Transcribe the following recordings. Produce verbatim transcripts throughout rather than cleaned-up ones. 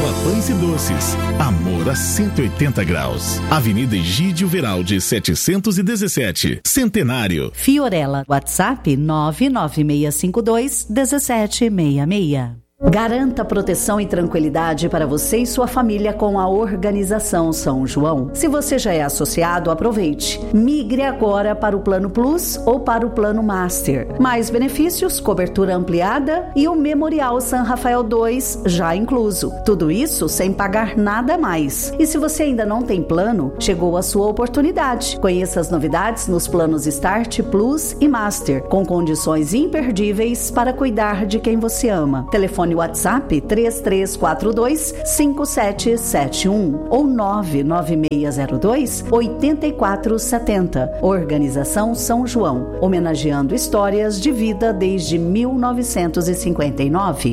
Fiorella Pães e Doces. Amor a cento e oitenta graus. Avenida Egídio Veraldi, setecentos e dezessete. Centenário. Fiorella, WhatsApp nove nove seis cinco dois um sete seis seis. Garanta proteção e tranquilidade para você e sua família com a Organização São João. Se você já é associado, aproveite. Migre agora para o Plano Plus ou para o Plano Master. Mais benefícios, cobertura ampliada e o Memorial San Rafael dois já incluso. Tudo isso sem pagar nada mais. E se você ainda não tem plano, chegou a sua oportunidade. Conheça as novidades nos planos Start, Plus e Master, com condições imperdíveis para cuidar de quem você ama. Telefone WhatsApp três três quatro dois cinco sete sete um ou nove nove seis zero dois oito quatro sete zero. Organização São João, homenageando histórias de vida desde mil novecentos e cinquenta e nove.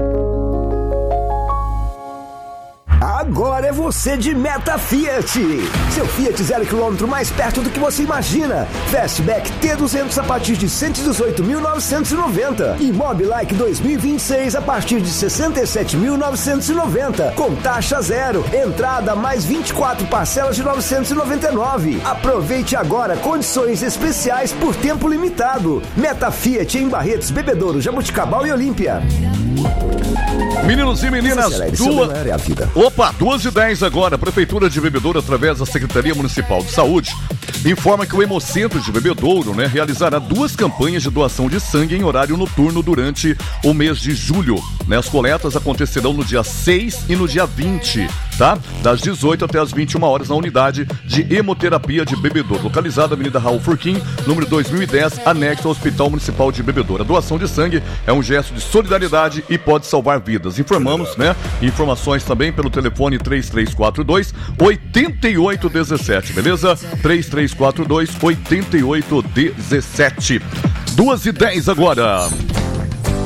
Agora é você de Meta Fiat. Seu Fiat zero quilômetro mais perto do que você imagina. Fastback T duzentos a partir de cento e dezoito mil novecentos e noventa. E Mobilike dois mil e vinte e seis a partir de sessenta e sete mil novecentos e noventa. Com taxa zero. Entrada mais vinte e quatro parcelas de novecentos e noventa e nove. Aproveite agora condições especiais por tempo limitado. Meta Fiat em Barretos, Bebedouro, Jabuticabal e Olímpia. Meninos e meninas, duas... é a vida. Opa, duas e dez agora. A Prefeitura de Bebedouro, através da Secretaria Municipal de Saúde, informa que o Hemocentro de Bebedouro, né, realizará duas campanhas de doação de sangue em horário noturno durante o mês de julho. Né? As coletas acontecerão no dia seis e no dia vinte, tá? Das dezoito até as vinte e uma horas na unidade de hemoterapia de Bebedouro, localizada na Avenida Raul Furquim, número dois mil e dez, anexo ao Hospital Municipal de Bebedouro. A doação de sangue é um gesto de solidariedade e pode salvar vidas. Informamos, né? Informações também pelo telefone três três quatro dois oito oito um sete, beleza? três três quatro dois oito oito um sete. duas e dez agora.